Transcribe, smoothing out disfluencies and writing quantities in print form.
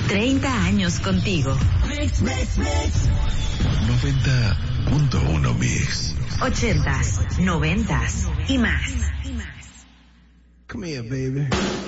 30 años contigo. 90.1 Mix. 80s, 90s y más. Come here, baby.